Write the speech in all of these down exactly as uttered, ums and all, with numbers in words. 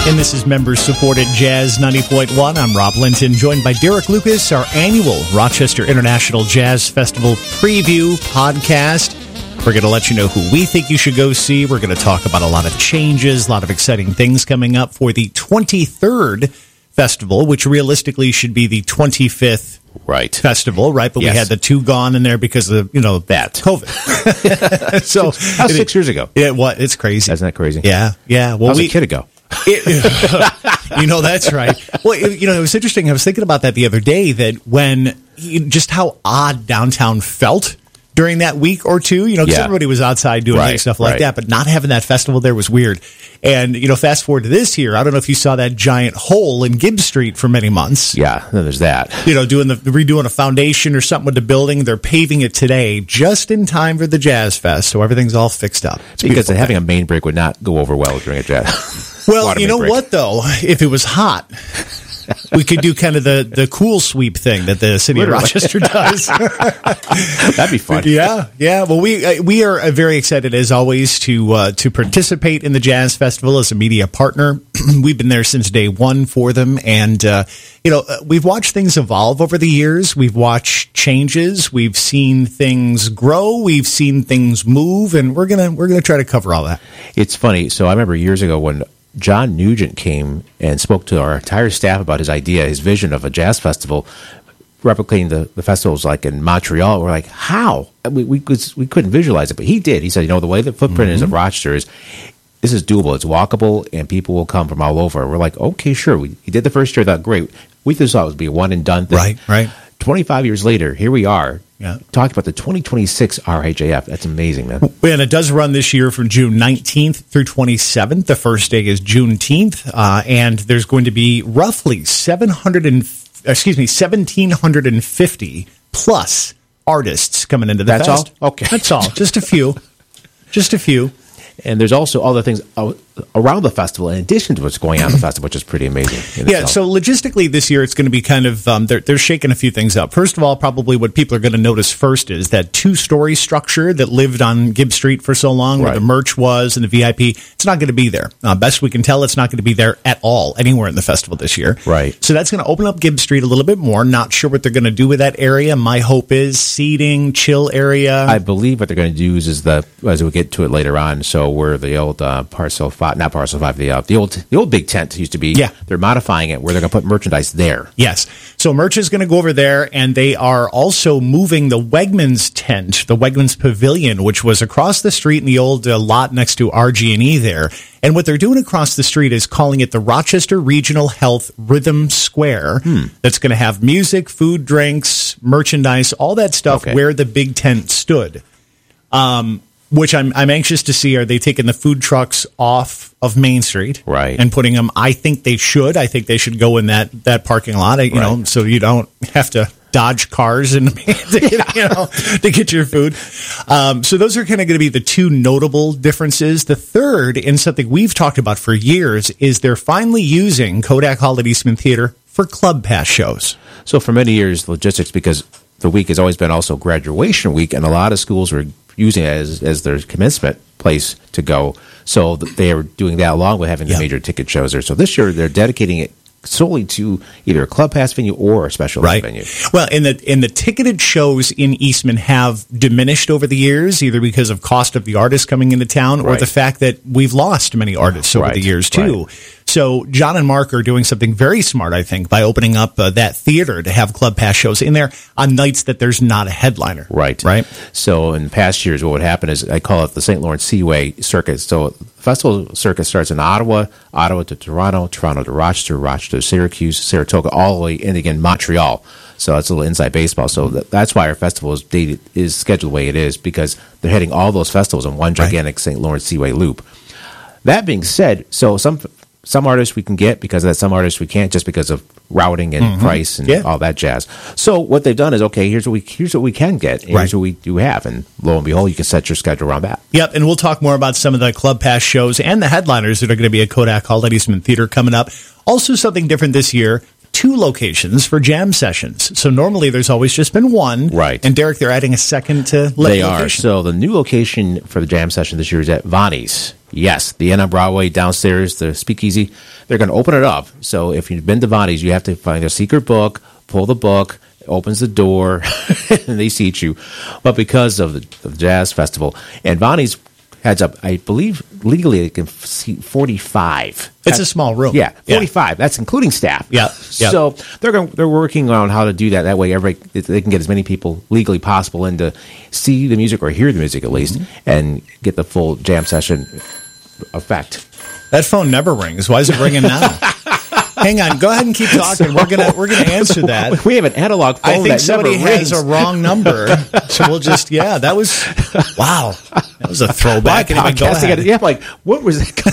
And this is member-supported Jazz ninety point one. I'm Rob Linton, joined by Derek Lucas, our annual Rochester International Jazz Festival preview podcast. We're going to let you know who we think you should go see. We're going to talk about a lot of changes, a lot of exciting things coming up for the twenty-third festival, which realistically should be the twenty-fifth right. festival, right? But yes. we had the two gone in there because of, you know, that COVID. so That was six years ago. Yeah, what? It's crazy. Isn't that crazy? Yeah, yeah. Well, that was we, a kid ago. It, you know, that's right. Well, it, you know, it was interesting. I was thinking about that the other day, that when just how odd downtown felt during that week or two, you know, because Yeah. everybody was outside doing Right, stuff like right. that, but not having that festival there was weird. And, you know, fast forward to this year, I don't know if you saw that giant hole in Gibbs Street for many months. Yeah, then there's that. You know, doing the redoing a foundation or something with the building. They're paving it today just in time for the Jazz Fest, so everything's all fixed up. It's Because beautiful. having a main break would not go over well during a jazz. Well, Water you main know break. what, though? If it was hot, we could do kind of the, the cool sweep thing that the city Literally. of Rochester does. That'd be fun. Yeah, yeah. Well, we uh, we are uh, very excited, as always, to uh, to participate in the Jazz Festival as a media partner. We've been there since day one for them, and uh, you know, uh, we've watched things evolve over the years. We've watched changes. We've seen things grow. We've seen things move, and we're gonna we're gonna try to cover all that. It's funny. So I remember years ago when John Nugent came and spoke to our entire staff about his idea, his vision of a jazz festival, replicating the, the festivals like in Montreal. We're like, how? We we, could, we couldn't visualize it, but he did. He said, you know, the way the footprint Mm-hmm. is of Rochester is, this is doable. It's walkable, and people will come from all over. We're like, okay, sure. We, he did the first year. Thought, great. We just thought it would be a one and done thing. Right, right. twenty-five years later, here we are. Yeah. Talking about the twenty twenty-six R H A F. That's amazing, man. And it does run this year from June nineteenth through twenty-seventh. The first day is Juneteenth, uh, and there's going to be roughly seven hundred and excuse me, seventeen hundred fifty plus artists coming into the That's fest. all? Okay. That's all. Just a few. Just a few. And there's also other things uh, around the festival in addition to what's going on in the festival, which is pretty amazing. in Yeah, itself. so logistically this year it's going to be kind of, um, they're, they're shaking a few things up. First of all, probably what people are going to notice first is that two-story structure that lived on Gibbs Street for so long, where Right. the merch was and the V I P, it's not going to be there. Uh, best we can tell, it's not going to be there at all anywhere in the festival this year. Right. So that's going to open up Gibbs Street a little bit more. Not sure what they're going to do with that area. My hope is seating, chill area. I believe what they're going to do is, is the as we get to it later on. So where the old uh, parcel five, not parcel five, the uh, the old the old big tent used to be. Yeah. They're modifying it where they're going to put merchandise there. Yes. So merch is going to go over there, and they are also moving the Wegmans tent, the Wegmans Pavilion, which was across the street in the old uh, lot next to R G and E there. And what they're doing across the street is calling it the Rochester Regional Health Rhythm Square. Hmm. That's going to have music, food, drinks, merchandise, all that stuff Okay. where the big tent stood. Um, which I'm I'm anxious to see. Are they taking the food trucks off of Main Street, Right. and putting them? I think they should. I think they should go in that that parking lot. You know, Right. so you don't have to dodge cars and to get, you know to get your food. Um, so those are kind of going to be the two notable differences. The third, and something we've talked about for years, is they're finally using Kodak Hall at Eastman Theater for Club Pass shows. So for many years, logistics, because the week has always been also graduation week, and a lot of schools were using it as, as their commencement place to go. So th- they are doing that along with having the Yeah. major ticket shows there. So this year, they're dedicating it solely to either a club pass venue or a special Right. venue. Well, and the and the ticketed shows in Eastman have diminished over the years, either because of cost of the artists coming into town, or Right. the fact that we've lost many artists over Right. the years too. Right. So John and Mark are doing something very smart, I think, by opening up uh, that theater to have club pass shows in there on nights that there's not a headliner. Right. Right. So in past years, what would happen is I call it the Saint Lawrence Seaway Circuit. So the festival circuit starts in Ottawa, Ottawa to Toronto, Toronto to Rochester, Rochester to Syracuse, Saratoga, all the way in again Montreal. So that's a little inside baseball. So that, that's why our festival is dated is scheduled the way it is, because they're hitting all those festivals in one gigantic Saint Lawrence Seaway loop. That being said, so some some artists we can get because of that, some artists we can't just because of routing and Mm-hmm. price and Yeah. all that jazz. So what they've done is, okay, here's what we here's what we can get, and Right. here's what we do have, and lo and behold, you can set your schedule around that. Yep, and we'll talk more about some of the Club Pass shows and the headliners that are going to be at Kodak Hall at Eastman Theater coming up. Also something different this year, two locations for jam sessions. So normally there's always just been one. Right. And Derek, they're adding a second to They location. are. So the new location for the jam session this year is at Vonnie's Yes, the Inn on Broadway downstairs, the Speakeasy, they're going to open it up. So if you've been to Vonnie's, you have to find a secret book, pull the book, opens the door, and they seat you. But because of the, of the Jazz Festival, and Vonnie's heads up, I believe legally they can seat forty-five. It's That's, a small room. Yeah, forty-five. Yeah. That's including staff. Yeah. yeah. So they're going, they're working on how to do that. That way, every they can get as many people legally possible in to see the music or hear the music at least, mm-hmm. and get the full jam session effect. That phone never rings. Why is it ringing now? Hang on, go ahead and keep talking. So, we're gonna we're gonna answer that. We have an analog phone. I think that somebody never has rings. a wrong number, so we'll just yeah. That was wow. That was a throwback. Anyway, go ahead. Yeah, like what was it?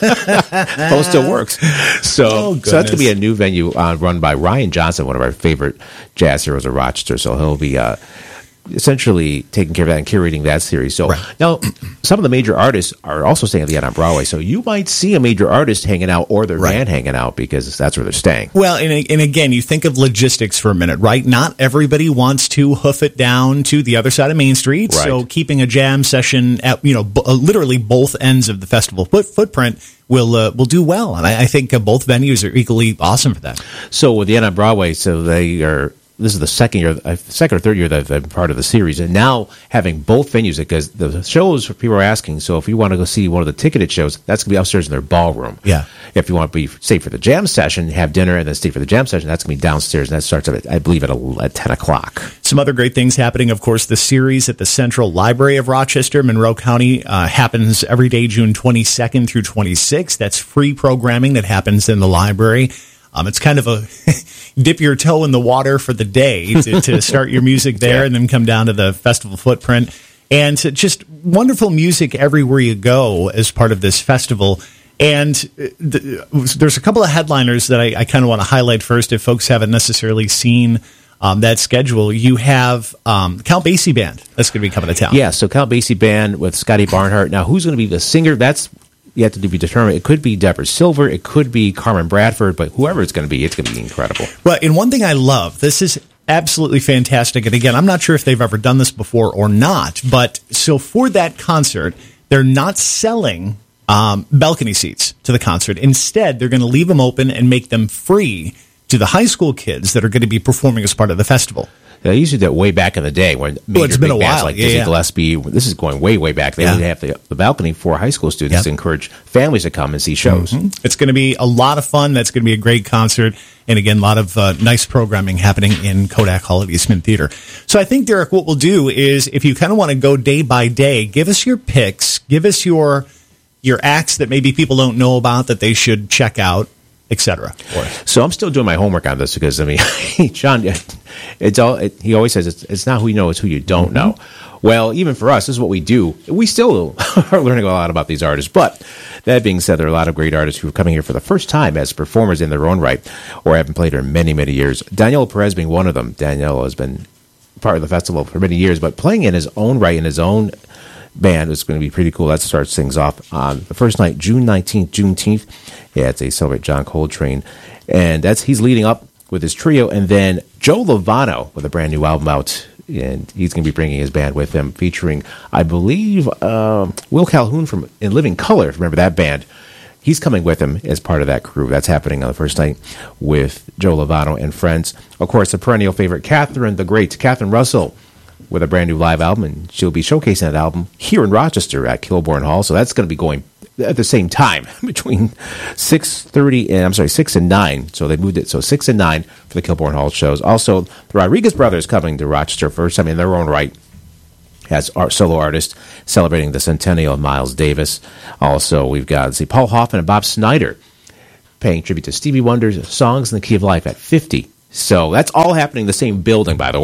Phone still works. So oh, so that's gonna be a new venue uh, run by Ryan Johnson, one of our favorite jazz heroes of Rochester. So he'll be. Uh, essentially taking care of that and curating that series. So right. now some of the major artists are also staying at the Inn on Broadway. So you might see a major artist hanging out or their right. band hanging out because that's where they're staying. Well, and, and again, you think of logistics for a minute, right? Not everybody wants to hoof it down to the other side of Main Street. Right. So keeping a jam session at, you know, b- literally both ends of the festival foot- footprint will uh, will do well. And I, I think uh, both venues are equally awesome for that. So with the Inn on Broadway, so they are... This is the second year, uh, second or third year that I've been part of the series, and now having both venues because the shows people are asking. So if you want to go see one of the ticketed shows, that's going to be upstairs in their ballroom. Yeah. If you want to be stay for the jam session, have dinner, and then stay for the jam session, that's going to be downstairs, and that starts at I believe at, a, at ten o'clock. Some other great things happening, of course, the series at the Central Library of Rochester, Monroe County, uh, happens every day, June twenty-second through twenty-sixth. That's free programming that happens in the library. Um, it's kind of a dip your toe in the water for the day to, to start your music there yeah. and then come down to the festival footprint. And just wonderful music everywhere you go as part of this festival. And the, there's a couple of headliners that I, I kind of want to highlight first if folks haven't necessarily seen um, that schedule. You have um, Count Basie Band that's going to be coming to town. Yeah, so Count Basie Band with Scotty Barnhart. Now, who's going to be the singer? That's yet to be determined. It could be Deborah Silver. It could be Carmen Bradford. But whoever it's going to be, it's going to be incredible. Well, and one thing I love, this is absolutely fantastic. And again, I'm not sure if they've ever done this before or not. But so for that concert, they're not selling um, balcony seats to the concert. Instead, they're going to leave them open and make them free to the high school kids that are going to be performing as part of the festival. They used to do that way back in the day when major well, it's been big a bands while. like yeah, Dizzy yeah. Gillespie. This is going way, way back. They yeah. would have the, the balcony for high school students yep. to encourage families to come and see shows. Mm-hmm. It's going to be a lot of fun. That's going to be a great concert. And again, a lot of uh, nice programming happening in Kodak Hall at Eastman Theater. So I think, Derek, what we'll do is if you kind of want to go day by day, give us your picks, give us your your acts that maybe people don't know about that they should check out, et cetera. So I'm still doing my homework on this because, I mean, John, it's all, it, he always says it's, it's not who you know, it's who you don't mm-hmm. know. Well, even for us, this is what we do. We still are learning a lot about these artists. But that being said, there are a lot of great artists who are coming here for the first time as performers in their own right or haven't played here in many, many years. Daniel Perez being one of them. Daniel has been part of the festival for many years, but playing in his own right, in his own band is going to be pretty cool. That starts things off on the first night, June nineteenth, Juneteenth. Yeah, it's a Celebrate John Coltrane. And that's he's leading up with his trio. And then Joe Lovano with a brand new album out. And he's going to be bringing his band with him, featuring, I believe, uh, Will Calhoun from In Living Color. Remember that band? He's coming with him as part of that crew. That's happening on the first night with Joe Lovano and friends. Of course, the perennial favorite, Catherine the Great, Catherine Russell, with a brand new live album, and she'll be showcasing that album here in Rochester at Kilbourne Hall. So that's going to be going at the same time between six thirty and I'm sorry, six and nine. So they moved it so six and nine for the Kilbourne Hall shows. Also, the Rodriguez brothers coming to Rochester first time in their own right as art, solo artists celebrating the centennial of Miles Davis. Also, we've got let's see, Paul Hoffman and Bob Snyder paying tribute to Stevie Wonder's Songs in the Key of Life at fifty. So that's all happening in the same building, by the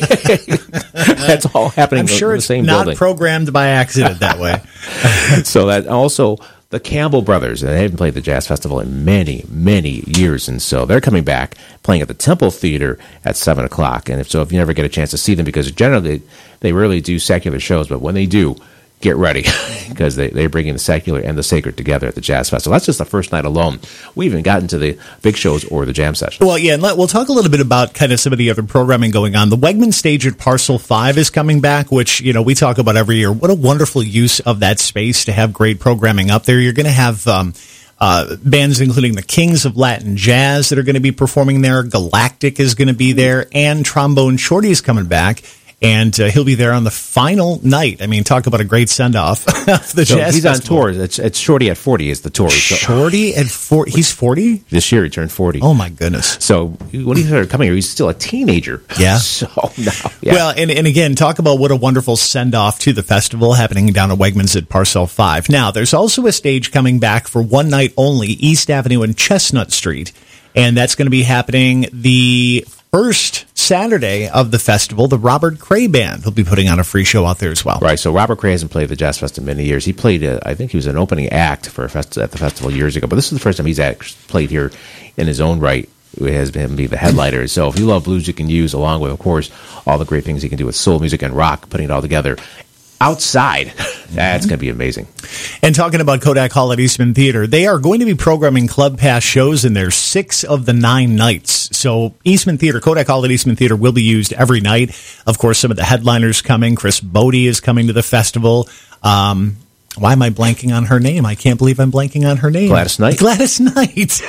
way. That's all happening I'm sure in the it's same not building. programmed by accident that way. So that also the Campbell brothers, they haven't played the Jazz Festival in many, many years, and so they're coming back, playing at the Temple Theater at seven o'clock. And if so, if you never get a chance to see them, because generally they rarely do secular shows, but when they do, get ready because they, they're bringing the secular and the sacred together at the Jazz Festival. That's just the first night alone. We haven't gotten to the big shows or the jam session. Well, yeah, and let, we'll talk a little bit about kind of some of the other programming going on. The Wegman stage at Parcel five is coming back, which, you know, we talk about every year. What a wonderful use of that space to have great programming up there. You're going to have um, uh, bands including the Kings of Latin Jazz that are going to be performing there. Galactic is going to be there, and Trombone Shorty is coming back. And uh, he'll be there on the final night. I mean, talk about a great send-off of the so Jazz he's Festival. on tour. It's, it's Shorty at forty is the tour. So Shorty at forty? He's forty? this year he turned forty. Oh, my goodness. So when he started coming here, he's still a teenager. Yeah. So now, yeah. Well, and, and again, talk about what a wonderful send-off to the festival happening down at Wegmans at Parcel five. Now, there's also a stage coming back for one night only, East Avenue and Chestnut Street. And that's going to be happening the first Saturday of the festival. The Robert Cray Band will be putting on a free show out there as well. Right, so Robert Cray hasn't played the Jazz Fest in many years. He played, uh, I think he was an opening act for a fest- at the festival years ago, but this is the first time he's actually played here in his own right. It has been be the headliner. So if you love blues, you can use, along with, of course, all the great things you can do with soul music and rock, putting it all together outside. That's going to be amazing. And talking about Kodak Hall at Eastman Theater, they are going to be programming Club Pass shows in their six of the nine nights. So Eastman Theater, Kodak Hall at Eastman Theater will be used every night. Of course, some of the headliners coming. Chris Bodie is coming to the festival. Um, why am I blanking on her name? I can't believe I'm blanking on her name. Gladys Knight. Gladys Knight.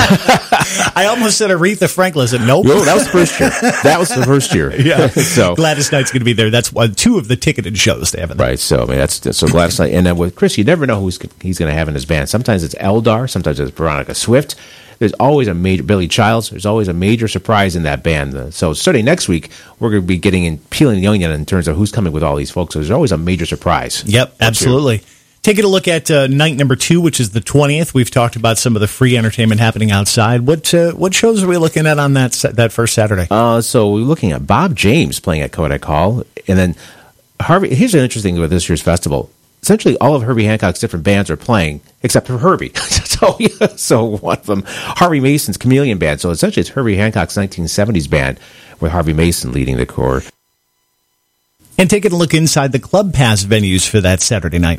I almost said Aretha Franklin. I said, nope. No, that was the first year. That was the first year. Yeah. so Gladys Knight's going to be there. That's one, two of the ticketed shows they have in there. Right. So I mean, that's so Gladys Knight. And then with Chris, you never know who's he's going to have in his band. Sometimes it's Eldar. Sometimes it's Veronica Swift. There's always a major Billy Childs. There's always a major surprise in that band. So starting next week, we're going to be getting in peeling the onion in terms of who's coming with all these folks. So there's always a major surprise. Yep, absolutely. Year. Taking a look at uh, night number two, which is the twentieth. We've talked about some of the free entertainment happening outside. What uh, what shows are we looking at on that that first Saturday? Uh, so we're looking at Bob James playing at Kodak Hall, and then Harvey. Here's an interesting thing with this year's festival. Essentially, all of Herbie Hancock's different bands are playing, except for Herbie. so, yeah, so one of them, Harvey Mason's Chameleon Band. So essentially, it's Herbie Hancock's nineteen seventies band with Harvey Mason leading the core. And taking a look inside the Club Pass venues for that Saturday night.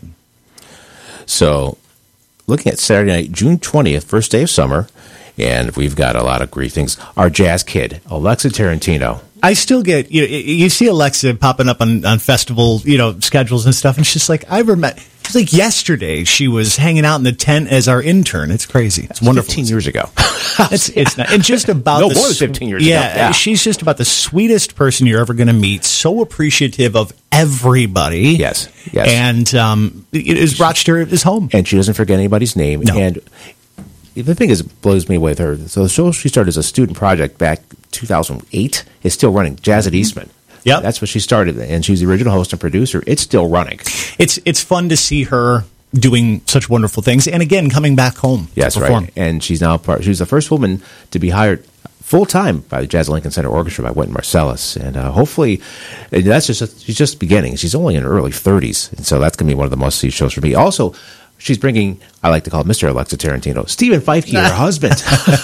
So, looking at Saturday night, June twentieth, first day of summer, and we've got a lot of great things. Our jazz kid, Alexa Tarantino. I still get, you know, you see Alexa popping up on, on festival, you know, schedules and stuff, and she's like, I remember, it's like yesterday she was hanging out in the tent as our intern. It's crazy. It's wonderful. fifteen years ago. it's, it's not, and just about no, the, more than fifteen years yeah, ago. Yeah, she's just about the sweetest person you're ever going to meet. So appreciative of everybody. Yes, yes. And um, it is Rochester is home. And she doesn't forget anybody's name. No. And the thing is, it blows me away with her. So the show she started as a student project back two thousand eight is still running. Jazz at Eastman. Yeah, that's what she started, and she's the original host and producer. It's still running. It's it's fun to see her doing such wonderful things, and again coming back home. Yes, to perform. Right. And she's now part. She's the first woman to be hired full time by the Jazz Lincoln Center Orchestra by Wynton Marsalis, and uh, hopefully, and that's just she's just beginning. She's only in her early thirties, and so that's going to be one of the must see shows for me. Also, she's bringing, I like to call it Mister Alexa Tarantino, Stephen Feifke, her husband.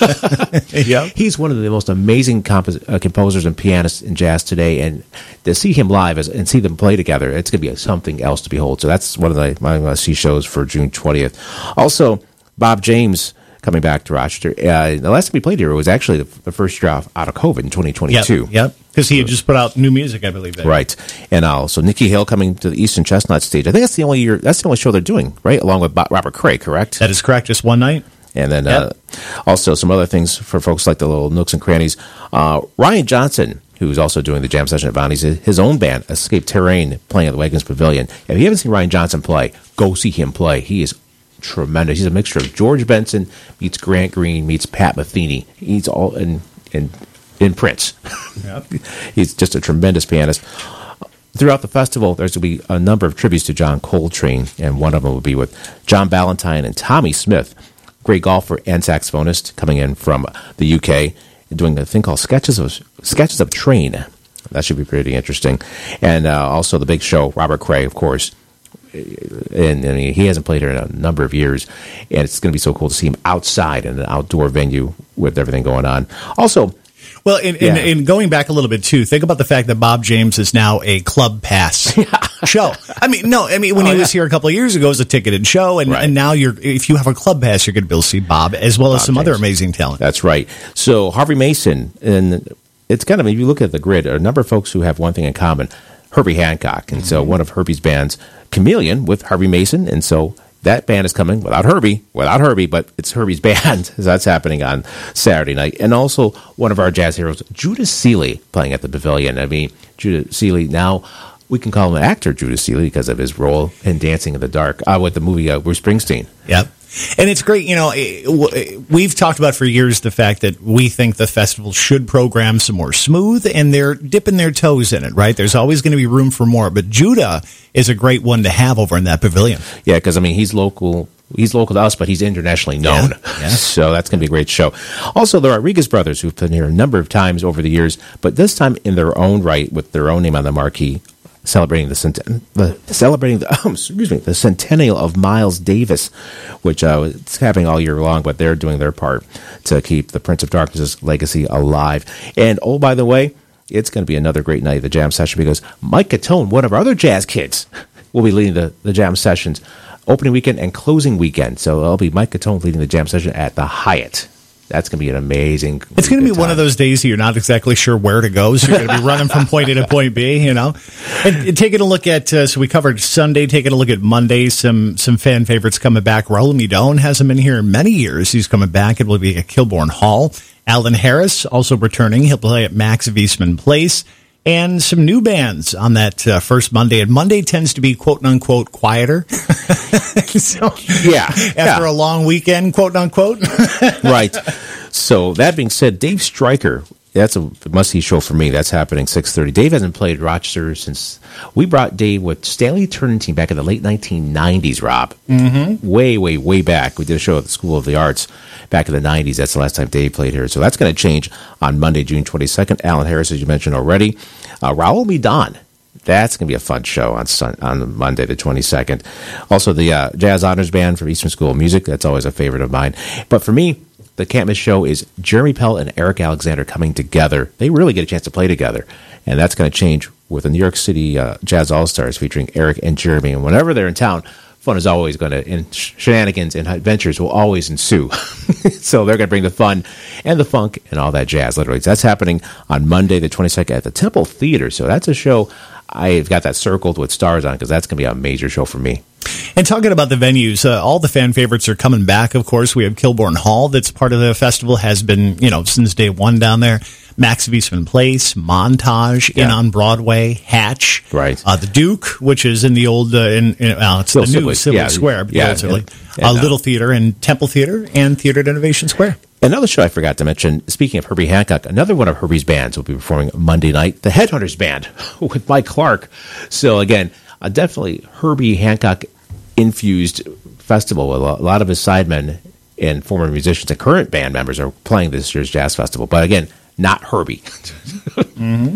Yep. He's one of the most amazing compos- uh, composers and pianists in jazz today, and to see him live as, and see them play together, it's going to be something else to behold. So that's one of the, my must-see shows for June twentieth. Also, Bob James coming back to Rochester. Uh, the last time we played here was actually the, the first year off, out of COVID in twenty twenty-two. Yep, yep. Because he had just put out new music, I believe. That. Right. And also Nikki Hill coming to the Eastern Chestnut stage. I think that's the only year, that's the only show they're doing, right? Along with Bob, Robert Cray, correct? That is correct. Just one night. And then yep. uh, also some other things for folks like the little nooks and crannies. Uh, Ryan Johnson, who's also doing the jam session at Bonnie's, his own band, Escape Terrain, playing at the Wagons Pavilion. If you haven't seen Ryan Johnson play, go see him play. He is tremendous. He's a mixture of George Benson meets Grant Green meets Pat Metheny. He's all in in, in Prince. Yep. He's just a tremendous pianist. Throughout the festival, there's going to be a number of tributes to John Coltrane, and one of them will be with John Ballantyne and Tommy Smith, great golfer and saxophonist, coming in from the U K, doing a thing called Sketches of Sketches of Train. That should be pretty interesting. And uh, also the big show, Robert Cray, of course. And I mean, he hasn't played here in a number of years, and it's going to be so cool to see him outside in an outdoor venue with everything going on. Also, well, Well, in, in, Yeah. in going back a little bit too, think about the fact that Bob James is now a Club Pass show. I mean, no, I mean when Oh, he was yeah. here a couple of years ago, it was a ticketed show, and, Right. and now you're if you have a Club Pass, you're going to be able to see Bob as well as Bob some other James. amazing talent. That's right. So Harvey Mason, and it's kind of, if you look at the grid, a number of folks who have one thing in common, Herbie Hancock. And so one of Herbie's bands, Chameleon, with Harvey Mason. And so that band is coming without Herbie, without Herbie, but it's Herbie's band. So that's happening on Saturday night. And also one of our jazz heroes, Judas Seeley, playing at the Pavilion. I mean, Judas Seeley now... We can call him actor Judas Seeley because of his role in Dancing in the Dark uh, with the movie uh, Bruce Springsteen. Yep. And it's great, you know, it- w- we've talked about for years the fact that we think the festival should program some more smooth, and they're dipping their toes in it, right? There's always going to be room for more, but Judah is a great one to have over in that pavilion. Yeah, because, I mean, he's local. He's local to us, but he's internationally known. Yeah, yeah. So that's going to be a great show. Also, the Rodriguez brothers, who've been here a number of times over the years, but this time in their own right with their own name on the marquee, celebrating the, cent- the celebrating the um, excuse me the centennial of Miles Davis, which uh, it's happening all year long, but they're doing their part to keep the Prince of Darkness's legacy alive. And oh, by the way, it's going to be another great night of the jam session because Mike Catone, one of our other jazz kids, will be leading the, the jam sessions opening weekend and closing weekend. So it'll be Mike Catone leading the jam session at the Hyatt. That's going to be an amazing. It's going to be good one of time. those days that you're not exactly sure where to go, so you're going to be running from point A to point B, you know. And, and taking a look at, uh, so we covered Sunday, taking a look at Monday, some some fan favorites coming back. Raul Midon hasn't been here in many years. He's coming back. It will be at Kilbourne Hall. Alan Harris also returning. He'll play at Max Viesman Place. And some new bands on that uh, first Monday. And Monday tends to be quote-unquote quieter. so, Yeah, After yeah. a long weekend, quote-unquote. Right. So that being said, Dave Stryker, that's a must-see show for me. That's happening six thirty. Dave hasn't played Rochester since we brought Dave with Stanley Turrentine back in the late nineteen nineties, Rob. Mm-hmm. Way, way, way back. We did a show at the School of the Arts back in the nineties. That's the last time Dave played here. So that's going to change on Monday, June twenty-second. Alan Harris, as you mentioned already. Uh, Raul Midon. That's going to be a fun show on Sun, on Monday the twenty-second. Also, the uh, Jazz Honors Band from Eastern School of Music. That's always a favorite of mine. But for me, the can't miss show is Jeremy Pell and Eric Alexander coming together. They really get a chance to play together. And that's going to change with the New York City uh, Jazz All-Stars featuring Eric and Jeremy. And whenever they're in town, fun is always going to, and shenanigans and adventures will always ensue. So they're going to bring the fun and the funk and all that jazz, literally. That's happening on Monday the twenty-second at the Temple Theater. So that's a show I've got that circled with stars on because that's going to be a major show for me. And talking about the venues, uh, all the fan favorites are coming back, of course. We have Kilbourne Hall that's part of the festival, has been, you know, since day one down there. Max Viesman Place, Montage, Yeah. in on Broadway, Hatch. Right. Uh, the Duke, which is in the old, uh, in, in, well, it's Still the new Sibley. Civil Yeah. Square, Yeah. relatively. And- uh, and, uh, Little Theater and Temple Theater and Theater at Innovation Square. Another show I forgot to mention, speaking of Herbie Hancock, another one of Herbie's bands will be performing Monday night, the Headhunters Band with Mike Clark. So again, uh, definitely Herbie Hancock infused festival. A lo- a lot of his sidemen and former musicians and current band members are playing this year's jazz festival. But again, not Herbie. mm-hmm.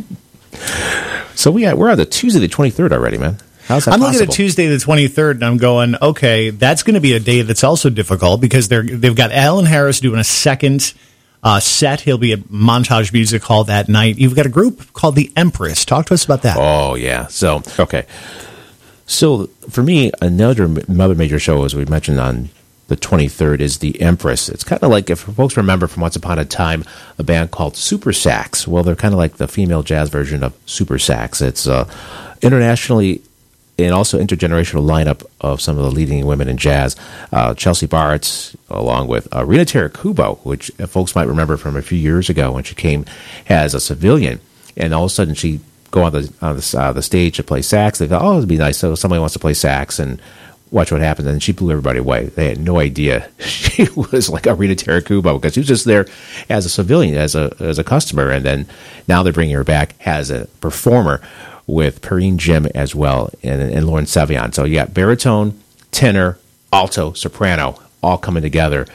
So we got, we're on the Tuesday the twenty-third already, man. How's that I'm possible? looking at Tuesday the twenty-third, and I'm going, okay, that's going to be a day that's also difficult because they're they've got Alan Harris doing a second uh, set. He'll be at Montage Music Hall that night. You've got a group called the Empress. Talk to us about that. Oh, yeah. So, okay. So, for me, another another major show, as we mentioned on the twenty-third, is the Empress. It's kind of like, if folks remember from Once Upon a Time, a band called Super Sax. Well, they're kind of like the female jazz version of Super Sax. It's uh, internationally and also intergenerational lineup of some of the leading women in jazz. Uh, Chelsea Barretts, along with uh, Rina Tarakubo, which uh, folks might remember from a few years ago when she came as a civilian, and all of a sudden she go on the on the, uh, the stage to play sax. They thought, oh, it'd be nice. So somebody wants to play sax and watch what happens. And she blew everybody away. They had no idea she was like a Rina Tarakubo because she was just there as a civilian, as a as a customer. And then now they're bringing her back as a performer with Perrine Jim as well, and, and Lauren Savion. So you got baritone, tenor, alto, soprano, all coming together.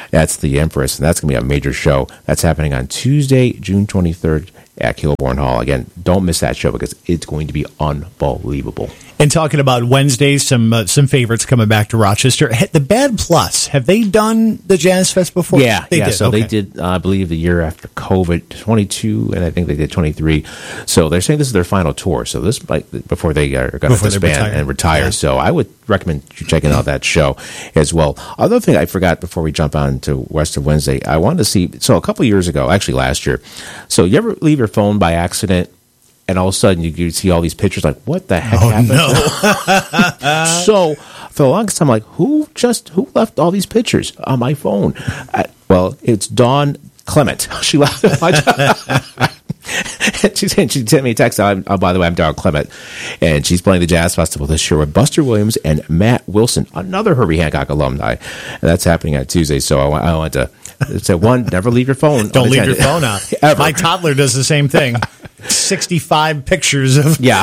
That's the Empress, and that's going to be a major show. That's happening on Tuesday, June twenty-third at Kilbourne Hall. Again, don't miss that show because it's going to be unbelievable. And talking about Wednesday, some uh, some favorites coming back to Rochester. The Bad Plus, have they done the Jazz Fest before? Yeah, they yeah. did. So okay. they did, uh, I believe, the year after COVID, twenty-two, and I think they did twenty-three. So they're saying this is their final tour. So this might before they are going to disband retire. and retire. Yeah. So I would recommend you checking out that show as well. Other thing I forgot before we jump on to West of Wednesday, I wanted to see. So a couple years ago, actually last year. So you ever leave your phone by accident? And all of a sudden, you, you see all these pictures, like, what the heck oh, happened? No. So, for the longest time, I'm like, who just, who left all these pictures on my phone? Uh, well, it's Dawn Clement. She left it on my she, sent, she sent me a text. Oh, by the way, I'm Dawn Clement. And she's playing the Jazz Festival this year with Buster Williams and Matt Wilson, another Herbie Hancock alumni. And that's happening on Tuesday. So I, I want to say, one, never leave your phone. Don't leave your phone out. Ever. My toddler does the same thing. sixty-five pictures of yeah.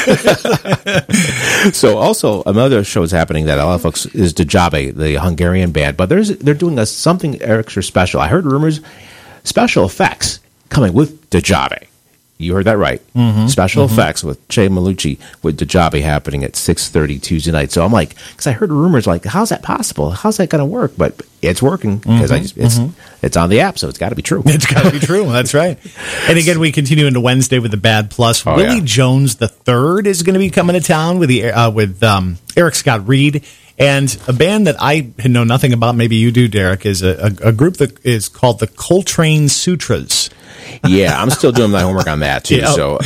So also another show is happening that a lot of folks is Djabe, the Hungarian band, but there's they're doing a something extra special. I heard rumors, special effects coming with Djabe. You heard that right. Mm-hmm. Special mm-hmm. effects with Che Malucci with Djabe happening at six thirty Tuesday night. So I'm like, because I heard rumors like, how's that possible? How's that going to work? But it's working because mm-hmm. I just, it's mm-hmm. it's on the app, so it's got to be true. It's got to be true. That's right. And again, we continue into Wednesday with the Bad Plus. Oh, Willie yeah. Jones the third is going to be coming to town with the uh, with um, Eric Scott Reed. And a band that I know nothing about, maybe you do, Derek, is a, a, a group that is called the Coltrane Sutras. Yeah, I'm still doing my homework on that too. Yeah. So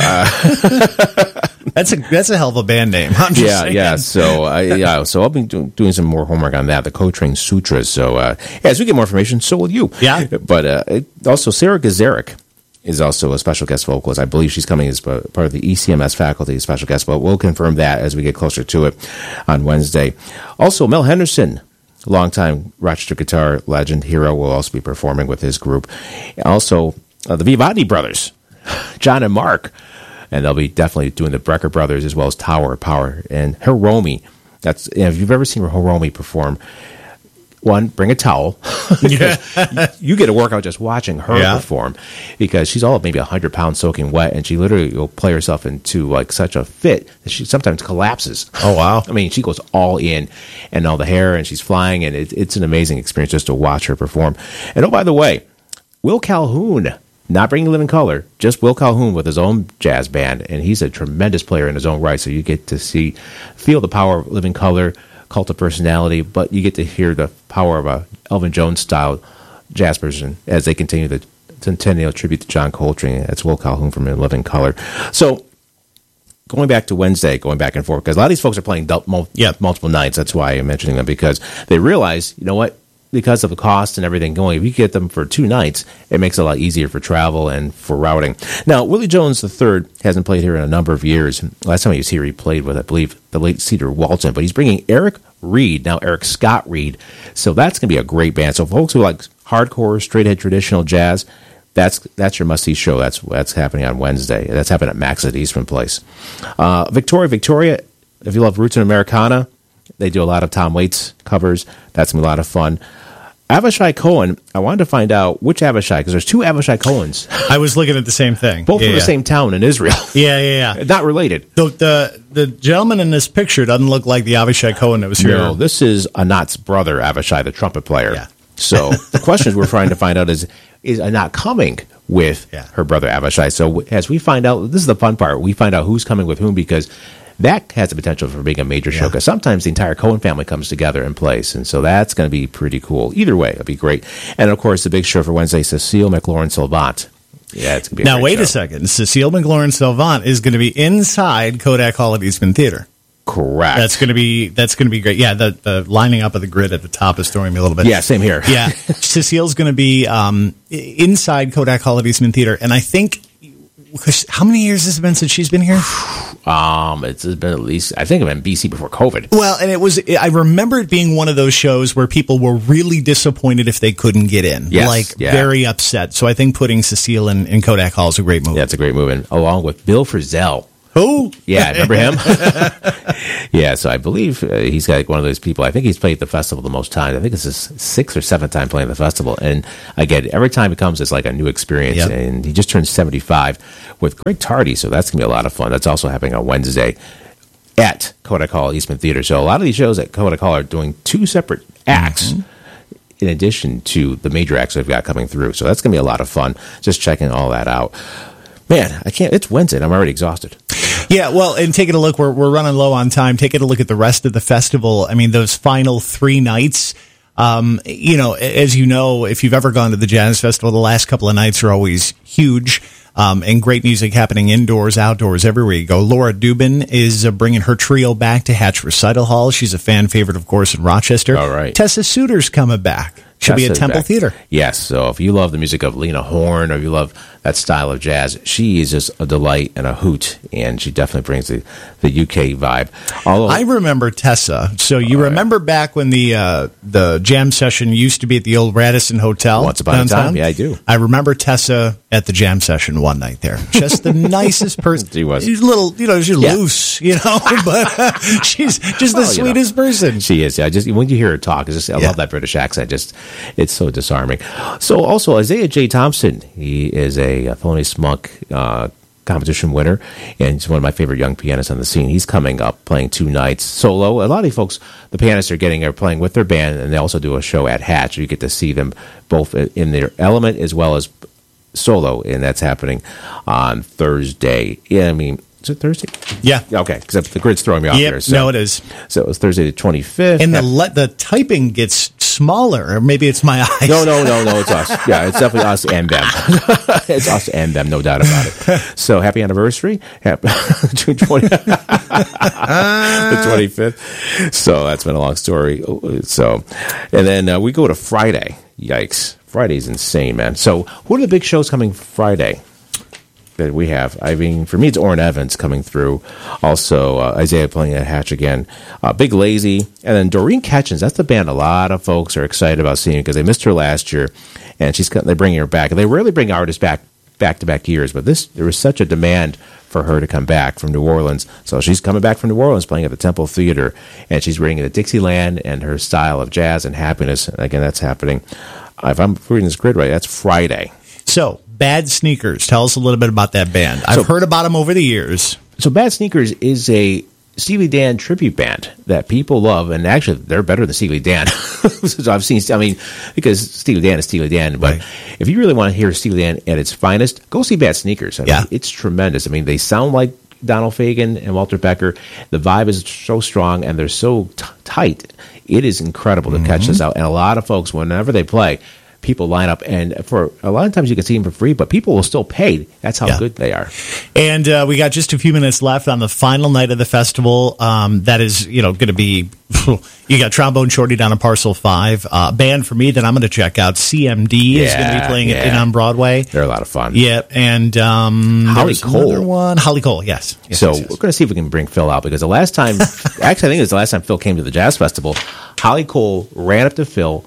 uh, that's a that's a hell of a band name. I'm just yeah, saying. yeah. So uh, yeah, so I'll be do, doing some more homework on that. The Coltrane Sutras. So uh, yeah, as we get more information, so will you. Yeah. But uh, it, also, Sarah Gazarek is also a special guest vocalist. I believe she's coming as part of the E C M S faculty, special guest, but we'll confirm that as we get closer to it on Wednesday. Also, Mel Henderson, longtime Rochester guitar legend, hero, will also be performing with his group. Also, uh, the Vivaldi brothers, John and Mark, and they'll be definitely doing the Brecker brothers as well as Tower of Power and Hiromi. That's, you know, if you've ever seen Hiromi perform, one, bring a towel. Yeah. You get a workout just watching her yeah. perform because she's all of maybe one hundred pounds soaking wet, and she literally will play herself into like such a fit that she sometimes collapses. Oh, wow. I mean, she goes all in and all the hair, and she's flying, and it, it's an amazing experience just to watch her perform. And oh, by the way, Will Calhoun, not bringing Living Color, just Will Calhoun with his own jazz band, and he's a tremendous player in his own right, so you get to see, feel the power of Living Color, Cult of Personality, but you get to hear the power of a Elvin Jones style jazz person as they continue the centennial tribute to John Coltrane. That's Will Calhoun from In Living Color. So going back to Wednesday, going back and forth, because a lot of these folks are playing mul- yeah. multiple nights. That's why I'm mentioning them, because they realize, you know what, because of the cost and everything going, if you get them for two nights, it makes it a lot easier for travel and for routing. Now, Willie Jones the third hasn't played here in a number of years. Last time he was here, he played with, I believe, the late Cedar Walton, but he's bringing Eric Reed, now Eric Scott Reed. So that's going to be a great band. So folks who like hardcore, straight-ahead traditional jazz, that's that's your must-see show. That's that's happening on Wednesday. That's happening at Max at Eastman Place. Uh, Victoria, Victoria, if you love roots and Americana, they do a lot of Tom Waits covers. That's going to be a lot of fun. Avishai Cohen, I wanted to find out which Avishai, because there's two Avishai Cohens. I was looking at the same thing. Both yeah, from yeah. the same town in Israel. Yeah, yeah, yeah. Not related. The, the the gentleman in this picture doesn't look like the Avishai Cohen that was here. No, this is Anat's brother, Avishai, the trumpet player. Yeah. So the questions we're trying to find out is, is Anat coming with yeah. her brother Avishai? So as we find out, this is the fun part, we find out who's coming with whom, because that has the potential for being a major show, because yeah. sometimes the entire Cohen family comes together in place, and so that's going to be pretty cool. Either way, it'll be great. And, of course, the big show for Wednesday, Cecile McLaurin-Salvant. Yeah, it's going to be a Now, great wait show. a second. Cecile McLaurin-Salvant is going to be inside Kodak Hall at Eastman Theater. Correct. That's going to be that's going to be great. Yeah, the, the lining up of the grid at the top is throwing me a little bit. Yeah, same here. Yeah, Cecile's going to be um, inside Kodak Hall at Eastman Theater, and I think, how many years has it been since she's been here? Um, it's been at least, I think, it been B C before COVID. Well, and it was, I remember it being one of those shows where people were really disappointed if they couldn't get in. Yes, like, yeah. very upset. So I think putting Cecile in, in Kodak Hall is a great move. Yeah, it's a great move. And along with Bill Frisell Who? Yeah, remember him? Yeah, so I believe uh, he's like one of those people. I think he's played the festival the most times. I think it's his sixth or seventh time playing the festival. And again, every time it comes, it's like a new experience. Yep. And he just turned seventy-five with Greg Tardy, so that's going to be a lot of fun. That's also happening on Wednesday at Kodak Hall Eastman Theater. So a lot of these shows at Kodak Hall are doing two separate acts. Mm-hmm. In addition to the major acts they've got coming through. So that's going to be a lot of fun, just checking all that out. Man, I can't, it's Wednesday and I'm already exhausted. Yeah, well, and taking a look, we're, we're running low on time. Taking a look at the rest of the festival. I mean, those final three nights, um, you know, as you know, if you've ever gone to the Jazz Festival, the last couple of nights are always huge. Um, and great music happening indoors, outdoors, everywhere you go. Laura Dubin is uh, bringing her trio back to Hatch Recital Hall. She's a fan favorite, of course, in Rochester. All right. Tessa Suter's coming back. She'll be at Temple back. Theater. Yes, so if you love the music of Lena Horne or you love that style of jazz, she is just a delight and a hoot, and she definitely brings the, the U K vibe. Although, I remember Tessa. So you right. remember back when the uh, the jam session used to be at the old Radisson Hotel? Once upon downtown? a time, yeah, I do. I remember Tessa at the jam session one night there. Just the nicest person. She was. She's a little, you know, she's Yeah. loose, you know, but uh, she's just Well, the you know. sweetest person. She is. I just when you hear her talk, it's just I Yeah. love that British accent. Just it's so disarming. So also Isaiah J. Thompson, he is a, a Thelonious Monk uh, competition winner, and he's one of my favorite young pianists on the scene. He's coming up playing two nights solo. A lot of these folks, the pianists are getting are playing with their band, and they also do a show at Hatch. You get to see them both in their element as well as solo, and that's happening on Thursday. Yeah, I mean. Is it Thursday? Yeah. Okay, because the grid's throwing me off Yep, here. So. no, it is. So it was Thursday the twenty-fifth. And the le- the typing gets smaller, or maybe it's my eyes. No, no, no, no, it's us. Yeah, it's definitely us and them. It's us and them, no doubt about it. So happy anniversary. Happy June twentieth. The twenty-fifth. So that's been a long story. So, and then uh, we go to Friday. Yikes. Friday's insane, man. So what are the big shows coming Friday that we have? I mean, for me, it's Orrin Evans coming through. Also, uh, Isaiah playing at Hatch again. Uh, Big Lazy. And then Doreen Ketchens. That's the band a lot of folks are excited about seeing because they missed her last year. And she's they're bringing her back. They rarely bring artists back back-to-back years, but this there was such a demand for her to come back from New Orleans. So she's coming back from New Orleans playing at the Temple Theater. And she's bringing the Dixieland and her style of jazz and happiness. And again, that's happening. Uh, if I'm reading this grid right, that's Friday. So, Bad Sneakers. Tell us a little bit about that band. I've So- heard about them over the years. So Bad Sneakers is a Steely Dan tribute band that people love, and actually they're better than Steely Dan. So I've seen, I mean, because Steely Dan is Steely Dan, but Right. if you really want to hear Steely Dan at its finest, go see Bad Sneakers. I mean, Yeah. it's tremendous. I mean, they sound like Donald Fagen and Walter Becker. The vibe is so strong, and they're so t- tight. It is incredible to catch this out, and a lot of folks, whenever they play, people line up, and for a lot of times you can see them for free, but people will still pay. That's how Yeah. good they are. And uh, we got just a few minutes left on the final night of the festival. Um, that is, you know, going to be. You got Trombone Shorty down in Parcel Five. Uh, band for me that I'm going to check out. C M D is going to be Yeah, playing it yeah. in on Broadway. They're a lot of fun. Yeah, and um, Holly there's another Cole. one. Holly Cole, yes. yes So yes, yes. we're going to see if we can bring Phil out, because the last time, actually, I think it was the last time Phil came to the Jazz Festival, Holly Cole ran up to Phil,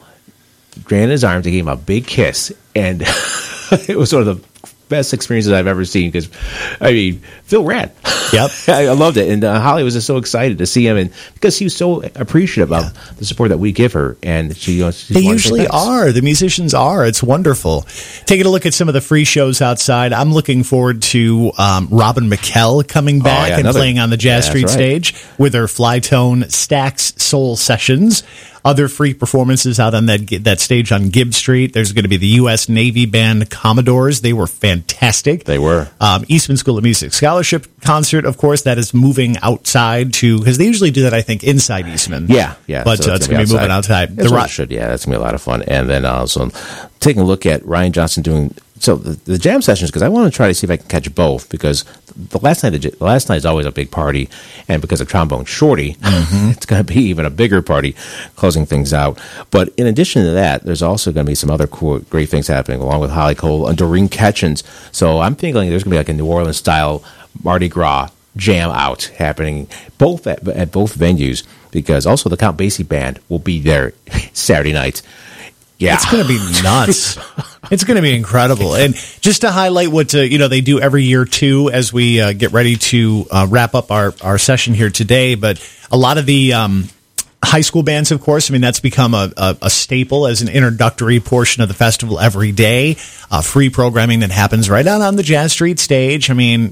ran in his arms, and gave him a big kiss, and it was one of the best experiences I've ever seen, because, I mean, Phil ran. Yep. I, I loved it, and uh, Holly was just so excited to see him, and because she was so appreciative of the support that we give her, and she, you know, she They wanted to say usually thanks. are. The musicians are. It's wonderful. Taking a look at some of the free shows outside, I'm looking forward to um, Robin McKell coming back Oh, yeah, and another- playing on the Jazz Yeah, Street that's right. stage with her Flytone Stax Soul Sessions. Other free performances out on that that stage on Gibb Street. There's going to be the U S Navy Band Commodores. They were fantastic. They were. Um, Eastman School of Music Scholarship Concert, of course, that is moving outside to, because they usually do that, I think, inside Eastman. Yeah, yeah. But so uh, it's going to be moving outside. That's The what Ro- it should, yeah, that's going to be a lot of fun. And then also taking a look at Ryan Johnson doing so the, the jam sessions, because I want to try to see if I can catch both, because the last night the last night is always a big party, and because of Trombone Shorty, mm-hmm. it's going to be even a bigger party closing things out. But in addition to that, there's also going to be some other cool, great things happening along with Holly Cole and Doreen Ketchens. So I'm thinking there's going to be like a New Orleans style Mardi Gras jam out happening both at, at both venues, because also the Count Basie band will be there Saturday night. Yeah, It's going to be nuts. It's going to be incredible. And just to highlight what uh, you know they do every year too, as we uh, get ready to uh, wrap up our, our session here today, but a lot of the um, high school bands, of course, I mean, that's become a, a, a staple as an introductory portion of the festival every day. Uh, free programming that happens right out on the Jazz Street stage. I mean,